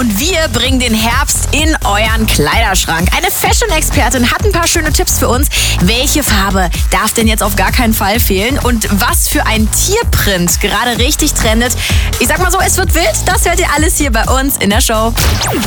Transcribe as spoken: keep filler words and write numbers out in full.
und wir bringen den Herbst in euren Kleiderschrank. Eine Fashion-Expertin hat ein paar schöne Tipps für uns. Welche Farbe darf denn jetzt auf gar keinen Fall fehlen und was für ein Tierprint gerade richtig trendet? Ich sag mal so, es wird wild. Das hört ihr alles hier bei uns in der Show.